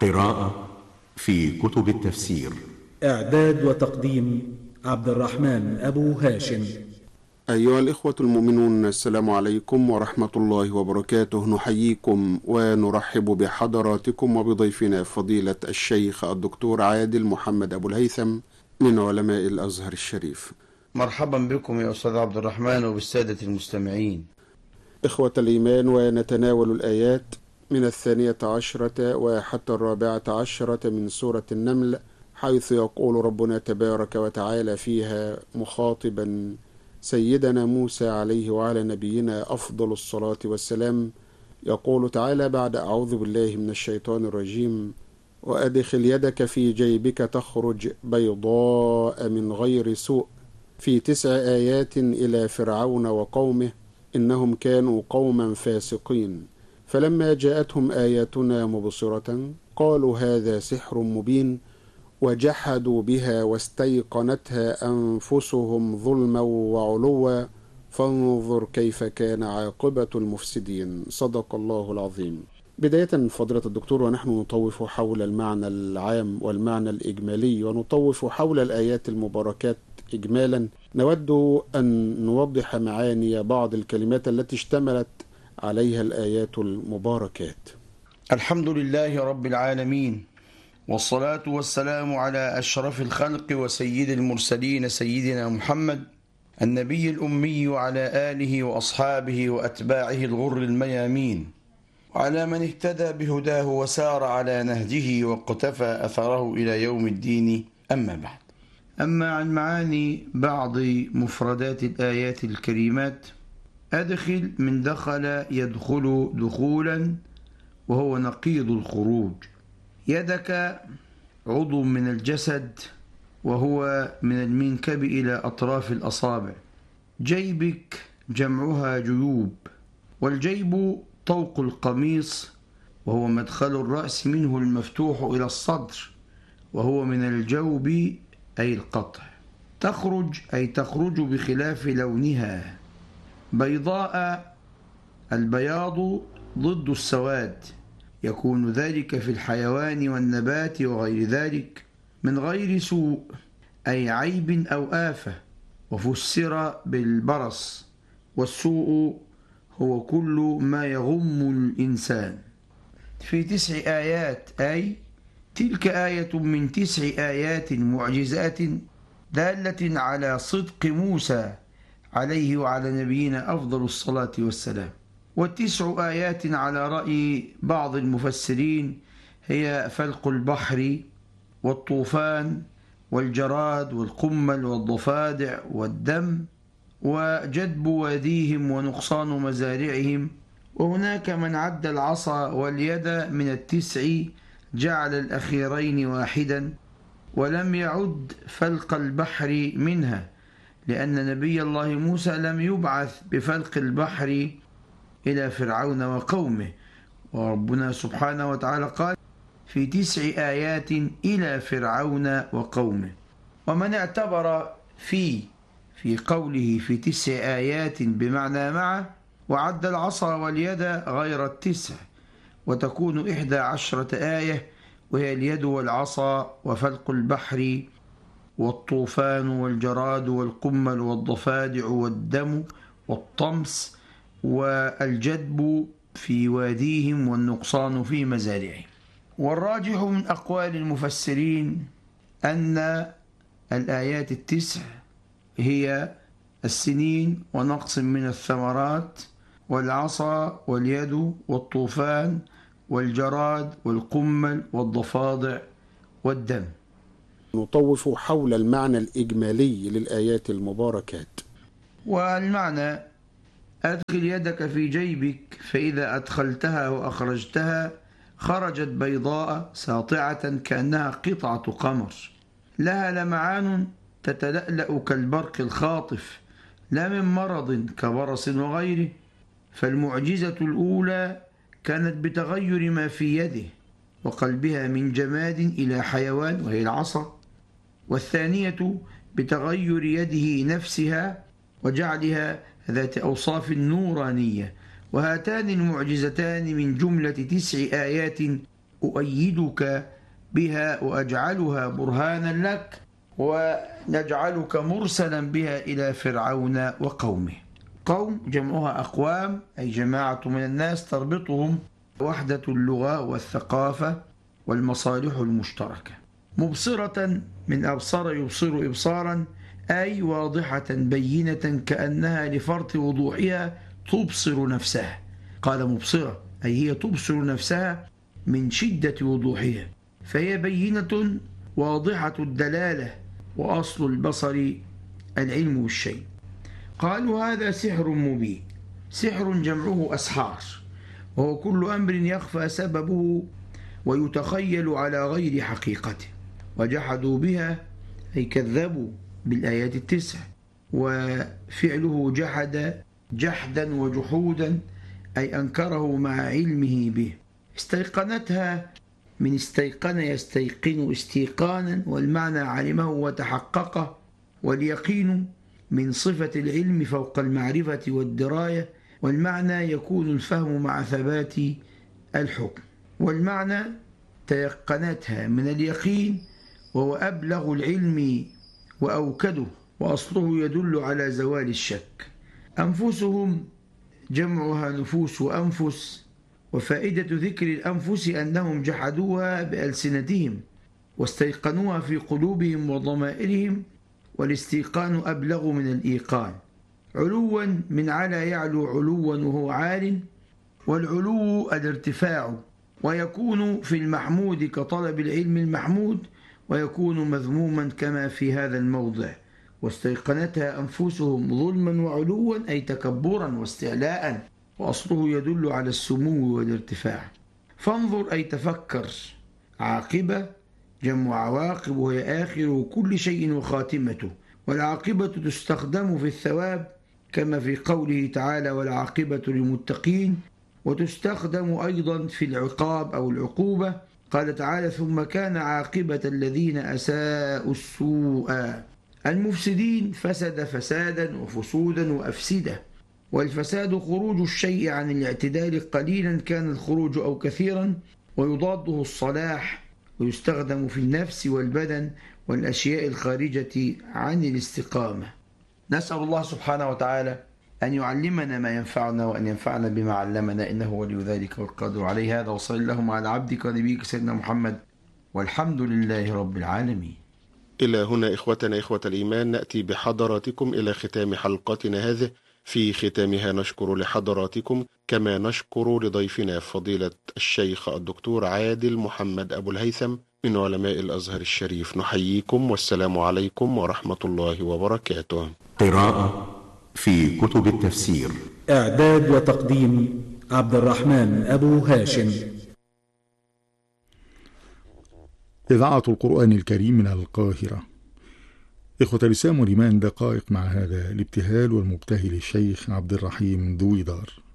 قراءة في كتب التفسير. إعداد وتقديم عبد الرحمن أبو هاشم. أيها الإخوة المؤمنون، السلام عليكم ورحمة الله وبركاته. نحييكم ونرحب بحضراتكم وبضيفنا فضيلة الشيخ الدكتور عادل محمد أبو الهيثم من علماء الأزهر الشريف. مرحبا بكم يا أستاذ عبد الرحمن وبالسادة المستمعين. إخوة الإيمان، ونتناول الآيات من 12 وحتى 14 من سورة النمل، حيث يقول ربنا تبارك وتعالى فيها مخاطبا سيدنا موسى عليه وعلى نبينا أفضل الصلاة والسلام، يقول تعالى بعد أعوذ بالله من الشيطان الرجيم: وأدخل يدك في جيبك تخرج بيضاء من غير سوء في 9 آيات إلى فرعون وقومه إنهم كانوا قوما فاسقين، فلما جاءتهم آياتنا مبصرة قالوا هذا سحر مبين وجحدوا بها واستيقنتها أنفسهم ظلما وعلوا فانظر كيف كان عاقبة المفسدين. صدق الله العظيم. بداية فضيلة الدكتور، ونحن نطوف حول المعنى العام والمعنى الإجمالي ونطوف حول الآيات المباركات إجمالا، نود أن نوضح معاني بعض الكلمات التي اشتملت عليها الآيات المباركات. الحمد لله رب العالمين، والصلاة والسلام على أشرف الخلق وسيد المرسلين سيدنا محمد النبي الأمي، وعلى آله وأصحابه وأتباعه الغر الميامين، وعلى من اهتدى بهداه وسار على نهجه واقتفى أثره إلى يوم الدين. أما بعد، أما عن معاني بعض مفردات الآيات الكريمات: أدخل من دخل يدخل دخولا، وهو نقيض الخروج. يدك عضو من الجسد، وهو من المنكب إلى أطراف الأصابع. جيبك جمعها جيوب، والجيب طوق القميص، وهو مدخل الرأس منه المفتوح إلى الصدر، وهو من الجوب أي القطع. تخرج أي تخرج بخلاف لونها. بيضاء، البياض ضد السواد، يكون ذلك في الحيوان والنبات وغير ذلك. من غير سوء أي عيب أو آفة، وفسر بالبرص، والسوء هو كل ما يغم الإنسان. في 9 آيات، أي تلك آية من 9 آيات معجزات دالة على صدق موسى عليه وعلى نبينا أفضل الصلاة والسلام. و9 آيات على رأي بعض المفسرين هي فلق البحر والطوفان والجراد والقمل والضفادع والدم وجدب واديهم ونقصان مزارعهم. وهناك من عد العصا واليد من 9، جعل الأخيرين واحدا، ولم يعد فلق البحر منها، لأن نبي الله موسى لم يبعث بفلق البحر إلى فرعون وقومه، وربنا سبحانه وتعالى قال في 9 آيات إلى فرعون وقومه. ومن اعتبر في قوله في 9 آيات بمعنى مع، وعد العصا واليد غير 9، وتكون 11 آية، وهي اليد والعصا وفلق البحر والطوفان والجراد والقمل والضفادع والدم والطمس والجدب في واديهم والنقصان في مزارعهم. والراجح من أقوال المفسرين أن الآيات 9 هي السنين ونقص من الثمرات، والعصا واليد والطوفان والجراد والقمل والضفادع والدم. نطوف حول المعنى الإجمالي للآيات المباركات. والمعنى: أدخل يدك في جيبك فإذا أدخلتها وأخرجتها خرجت بيضاء ساطعة كأنها قطعة قمر، لها لمعان تتلألأ كالبرق الخاطف، لا من مرض كبرص وغيره. فالمعجزة الأولى كانت بتغير ما في يده وقلبها من جماد إلى حيوان، وهي العصا. والثانية بتغير يده نفسها وجعلها ذات أوصاف نورانية. وهاتان المعجزتان من جملة 9 آيات أؤيدك بها وأجعلها برهانا لك، ونجعلك مرسلا بها إلى فرعون وقومه. قوم جمعها أقوام، أي جماعة من الناس تربطهم وحدة اللغة والثقافة والمصالح المشتركة. مبصرة من أبصر يبصر إبصارا، أي واضحة بينة كأنها لفرط وضوحها تبصر نفسها. قال مبصرة أي هي تبصر نفسها من شدة وضوحها، فهي بينة واضحة الدلالة، وأصل البصر العلم بالشيء. قالوا هذا سحر مبين. سحر جمعه أسحار، وهو كل أمر يخفى سببه ويتخيل على غير حقيقته. وجحدوا بها أي كذبوا بالآيات التسع، وفعله جحد جحدا وجحودا أي أنكره مع علمه به. استيقنتها من استيقن يستيقن استيقانا، والمعنى علمه وتحققه، واليقين من صفة العلم فوق المعرفة والدراية، والمعنى يكون الفهم مع ثبات الحكم. والمعنى تيقنتها من اليقين، وهو أبلغ العلم وأوكده، وأصله يدل على زوال الشك. أنفسهم جمعها نفوس وأنفس، وفائدة ذكر الأنفس أنهم جحدوها بألسنتهم واستيقنوها في قلوبهم وضمائرهم، والاستيقان أبلغ من الإيقان. علوا من علا يعلو علوا وهو عال، والعلو الارتفاع، ويكون في المحمود كطلب العلم المحمود، ويكون مذموما كما في هذا الموضع. واستيقنتها أنفسهم ظلما وعلوا أي تكبرا واستعلاء، وأصله يدل على السمو والارتفاع. فانظر أي تفكر. عاقبة جمع عواقب، وهي آخر كل شيء وخاتمته. والعاقبة تستخدم في الثواب كما في قوله تعالى والعاقبة للمتقين، وتستخدم أيضا في العقاب أو العقوبة. قال تعالى ثم كان عاقبة الذين أساءوا السوء. المفسدين فسد فسادا وفسودا وأفسدة، والفساد خروج الشيء عن الاعتدال قليلا كان الخروج أو كثيرا، ويضاده الصلاح، ويستخدم في النفس والبدن والأشياء الخارجة عن الاستقامة. نسأل الله سبحانه وتعالى أن يعلمنا ما ينفعنا، وأن ينفعنا بما علمنا، إنه ولي ذلك والقادر عليه. هذا وصلى اللهم على عبدك ونبيك سيدنا محمد، والحمد لله رب العالمين. إلى هنا إخوتنا إخوة الإيمان نأتي بحضراتكم إلى ختام حلقتنا هذه. في ختامها نشكر لحضراتكم، كما نشكر لضيفنا فضيلة الشيخ الدكتور عادل محمد أبو الهيثم من علماء الأزهر الشريف. نحييكم والسلام عليكم ورحمة الله وبركاته. قراءة في كتب التفسير. إعداد وتقديم عبد الرحمن أبو هاشم. إذاعة القرآن الكريم من القاهرة. إخوة الإسلام والإيمان، دقائق مع هذا الابتهال والمبتهل الشيخ عبد الرحيم دويدار.